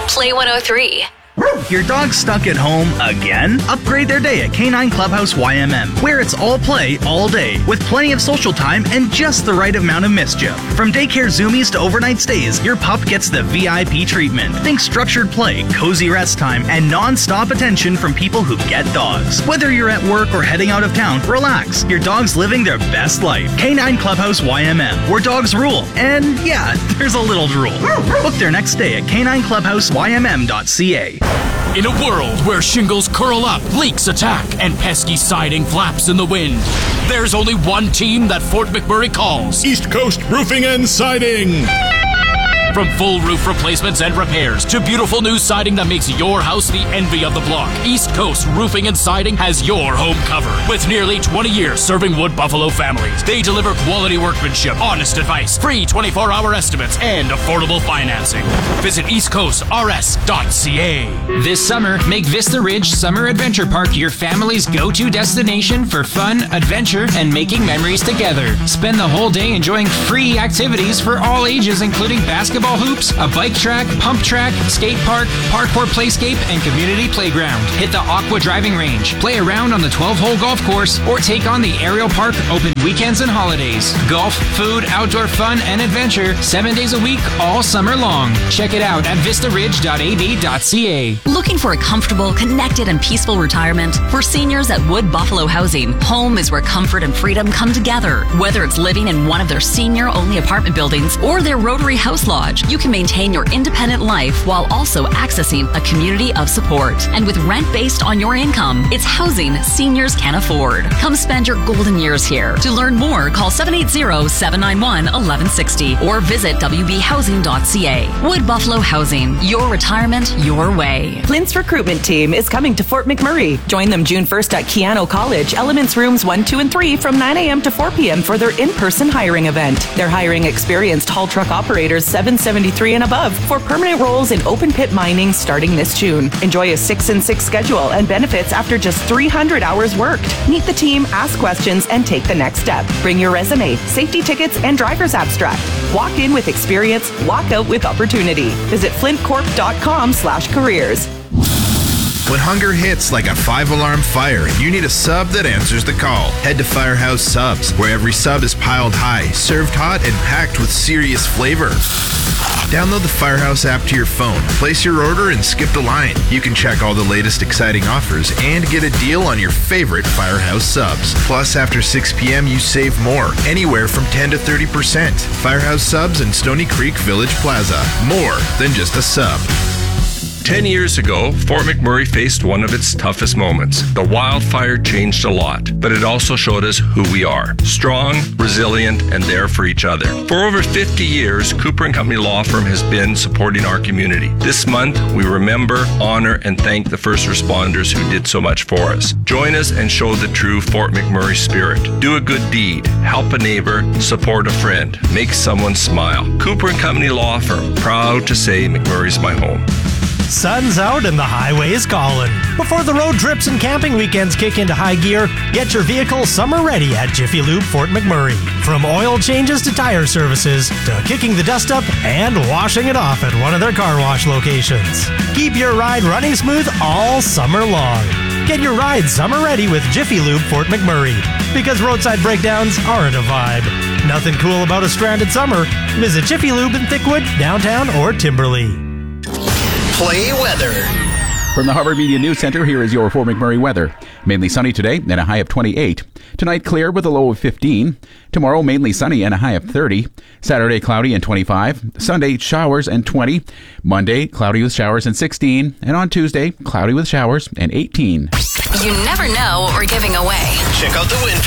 Play 103. Your dog's stuck at home again? Upgrade their day at Canine Clubhouse YMM, where it's all play all day, with plenty of social time and just the right amount of mischief. From daycare zoomies to overnight stays, your pup gets the VIP treatment. Think structured play, cozy rest time, and non-stop attention from people who get dogs. Whether you're at work or heading out of town, relax. Your dog's living their best life. Canine Clubhouse YMM, where dogs rule. And yeah, there's a little drool. Book their next stay at canineclubhouseYMM.ca. In a world where shingles curl up, leaks attack, and pesky siding flaps in the wind, there's only one team that Fort McMurray calls East Coast Roofing and Siding. From full roof replacements and repairs to beautiful new siding that makes your house the envy of the block, East Coast Roofing and Siding has your home covered. With nearly 20 years serving Wood Buffalo families, they deliver quality workmanship, honest advice, free 24-hour estimates, and affordable financing. Visit eastcoastrs.ca. This summer, make Vista Ridge Summer Adventure Park your family's go-to destination for fun, adventure, and making memories together. Spend the whole day enjoying free activities for all ages, including basketball hoops, a bike track, pump track, skate park, parkour playscape, and community playground. Hit the Aqua driving range, play around on the 12-hole golf course, or take on the aerial park open weekends and holidays. Golf, food, outdoor fun, and adventure 7 days a week, all summer long. Check it out at vistaridge.ab.ca. Looking for a comfortable, connected, and peaceful retirement? For seniors at Wood Buffalo Housing, home is where comfort and freedom come together. Whether it's living in one of their senior-only apartment buildings or their Rotary House Lodge, you can maintain your independent life while also accessing a community of support. And with rent based on your income, it's housing seniors can afford. Come spend your golden years here. To learn more, call 780-791-1160 or visit wbhousing.ca. Wood Buffalo Housing, your retirement, your way. Flint's recruitment team is coming to Fort McMurray. Join them June 1st at Keano College, Elements Rooms 1, 2, and 3 from 9 a.m. to 4 p.m. for their in-person hiring event. They're hiring experienced haul truck operators 773 and above for permanent roles in open pit mining starting this June. Enjoy a 6-and-6 schedule and benefits after just 300 hours worked. Meet the team, ask questions, and take the next step. Bring your resume, safety tickets, and driver's abstract. Walk in with experience, walk out with opportunity. Visit flintcorp.com/careers. When hunger hits like a 5-alarm fire, you need a sub that answers the call. Head to Firehouse Subs, where every sub is piled high, served hot, and packed with serious flavor. Download the Firehouse app to your phone, place your order, and skip the line. You can check all the latest exciting offers and get a deal on your favorite Firehouse subs. Plus, after 6 p.m., you save more, anywhere from 10 to 30%. Firehouse Subs in Stony Creek Village Plaza. More than just a sub. 10 years ago, Fort McMurray faced one of its toughest moments. The wildfire changed a lot, but it also showed us who we are. Strong, resilient, and there for each other. For over 50 years, Cooper & Company Law Firm has been supporting our community. This month, we remember, honor, and thank the first responders who did so much for us. Join us and show the true Fort McMurray spirit. Do a good deed, help a neighbor, support a friend, make someone smile. Cooper & Company Law Firm, proud to say McMurray's my home. Sun's out and the highway is calling. Before the road trips and camping weekends kick into high gear, get your vehicle summer ready at Jiffy Lube Fort McMurray. From oil changes to tire services to kicking the dust up and washing it off at one of their car wash locations. Keep your ride running smooth all summer long. Get your ride summer ready with Jiffy Lube Fort McMurray, because roadside breakdowns aren't a vibe. Nothing cool about a stranded summer. Visit Jiffy Lube in Thickwood, downtown, or Timberley. Play weather. From the Harvard Media News Center, here is your Fort McMurray weather. Mainly sunny today and a high of 28. Tonight, clear with a low of 15. Tomorrow, mainly sunny and a high of 30. Saturday, cloudy and 25. Sunday, showers and 20. Monday, cloudy with showers and 16. And on Tuesday, cloudy with showers and 18. You never know what we're giving away. Check out the win page